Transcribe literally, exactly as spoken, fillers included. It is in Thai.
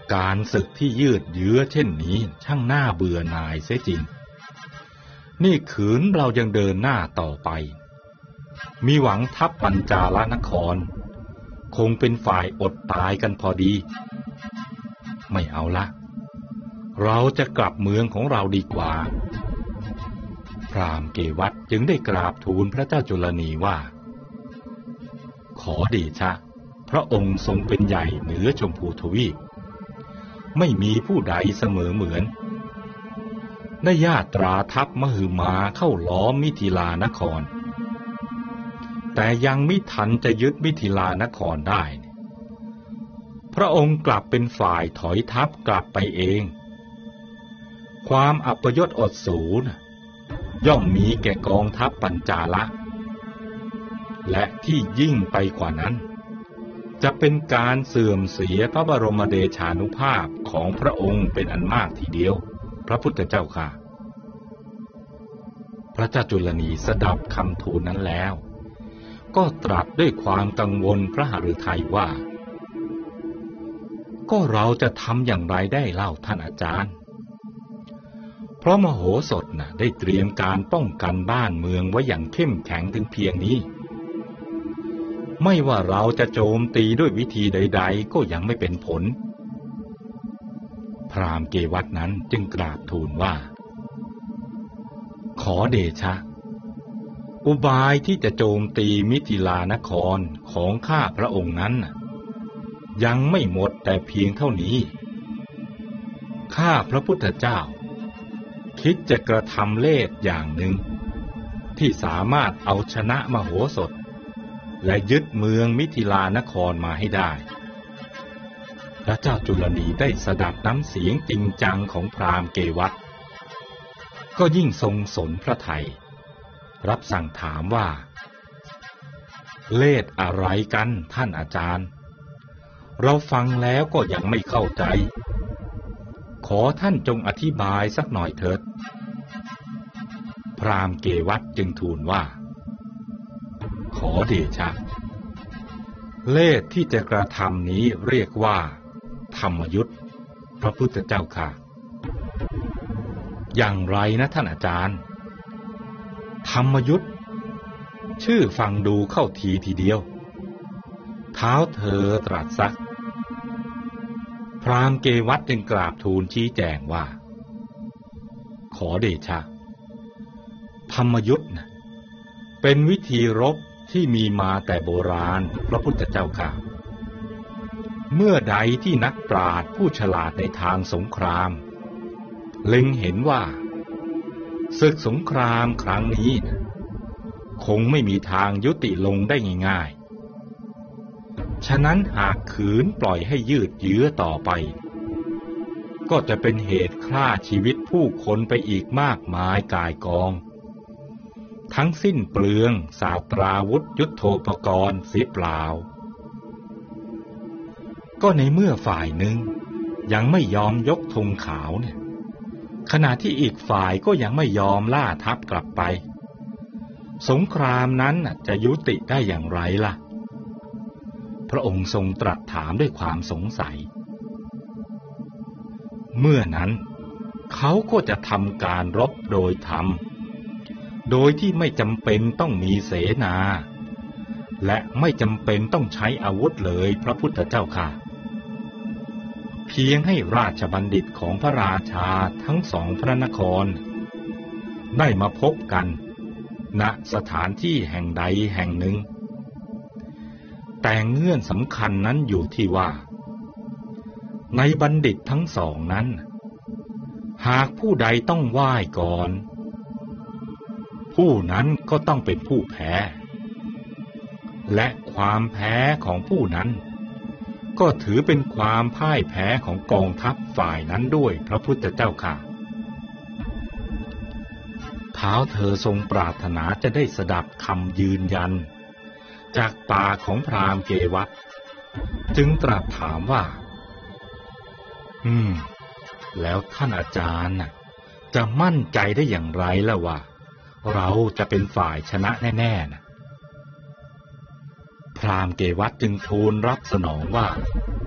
การศึกที่ยืดเยื้อเช่นนี้ช่างน่าเบื่อหน่ายเสียจริงนี่ขืนเรายังเดินหน้าต่อไปมีหวังทัพปัญจาลนครคงเป็นฝ่ายอดตายกันพอดีไม่เอาละเราจะกลับเมืองของเราดีกว่าพราหมณ์เกวัตจึงได้กราบทูลพระเจ้าจุลนีว่าขอเดชะพระองค์ทรงเป็นใหญ่เหนือชมพูทวีปไม่มีผู้ใดเสมอเหมือนได้ญาตราทัพมหึมาเข้าล้อมมิถิลานครแต่ยังมิทันจะยึดมิถิลานครได้พระองค์กลับเป็นฝ่ายถอยทัพกลับไปเองความอัปยศอดสูรย่อมมีแก่กองทัพปัญจาละและที่ยิ่งไปกว่านั้นจะเป็นการเสื่อมเสียพระบรมเดชานุภาพของพระองค์เป็นอันมากทีเดียวพระพุทธเจ้าค่ะพระเจ้าจุลนีสดับคำทูลนั้นแล้วก็ตรัสด้วยความกังวลพระหฤทัยว่าก็เราจะทำอย่างไรได้เล่าท่านอาจารย์เพราะมโหสถน่ะได้เตรียมการป้องกันบ้านเมืองไว้อย่างเข้มแข็งถึงเพียงนี้ไม่ว่าเราจะโจมตีด้วยวิธีใดๆก็ยังไม่เป็นผลพราหมณ์เกวัตนั้นจึงกราบทูลว่าขอเดชะอุบายที่จะโจมตีมิถิลานครของข้าพระองค์นั้นยังไม่หมดแต่เพียงเท่านี้ข้าพระพุทธเจ้าคิดจะกระทำเล่ห์อย่างหนึ่งที่สามารถเอาชนะมโหสถและยึดเมืองมิถิลานครมาให้ได้พระเจ้าจุลนีได้สดับน้ำเสียงจริงจังของพราหมณ์เกวัตก็ยิ่งทรงสนพระทัยรับสั่งถามว่าเล่ห์อะไรกันท่านอาจารย์เราฟังแล้วก็ยังไม่เข้าใจขอท่านจงอธิบายสักหน่อยเถิดพราหมณ์เกวัตจึงทูลว่าขอเดชะเล่ห์ที่จะกระทำนี้เรียกว่าธรรมยุทธพระพุทธเจ้าค่ะอย่างไรนะท่านอาจารย์ธรรมยุทธชื่อฟังดูเข้าทีทีเดียวเท้าเธอตรัสซักพราหมณ์เกวัตจึงกราบทูลชี้แจงว่าขอเดชะธรรมยุทธนะเป็นวิธีรบที่มีมาแต่โบราณพระพุทธเจ้าค่ะเมื่อใดที่นักปราชญ์ผู้ฉลาดในทางสงครามเล็งเห็นว่าศึกสงครามครั้งนี้นะคงไม่มีทางยุติลงได้ง่ายๆฉะนั้นหากขืนปล่อยให้ยืดเยื้อต่อไปก็จะเป็นเหตุฆ่าชีวิตผู้คนไปอีกมากมายก่ายกองทั้งสิ้นเปลืองศาสตราวุธยุทโธปกรณ์เสียเปล่าก็ในเมื่อฝ่ายหนึ่งยังไม่ยอมยกธงขาวเนี่ยขณะที่อีกฝ่ายก็ยังไม่ยอมล่าทัพกลับไปสงครามนั้นจะยุติได้อย่างไรล่ะพระองค์ทรงตรัสถามด้วยความสงสัยเมื่อนั้นเขาก็จะทำการรบโดยธรรมโดยที่ไม่จำเป็นต้องมีเสนาและไม่จำเป็นต้องใช้อาวุธเลยพระพุทธเจ้าค่ะเพียงให้ราชบัณฑิตของพระราชาทั้งสองพระนครได้มาพบกันณสถานที่แห่งใดแห่งหนึ่งแต่เงื่อนสำคัญนั้นอยู่ที่ว่าในบัณฑิตทั้งสองนั้นหากผู้ใดต้องไหว้ก่อนผู้นั้นก็ต้องเป็นผู้แพ้และความแพ้ของผู้นั้นก็ถือเป็นความพ่ายแพ้ของกองทัพฝ่ายนั้นด้วยพระพุทธเจ้าค่ะท้าวเธอทรงปรารถนาจะได้สดับคำยืนยันจากปากของพราหมณ์เกวัตจึงตรัสถามว่าอืมแล้วท่านอาจารย์น่ะจะมั่นใจได้อย่างไรล่ะว่าเราจะเป็นฝ่ายชนะแน่ๆนะพราหมณ์เกวัตจึงทูลรับสนองว่า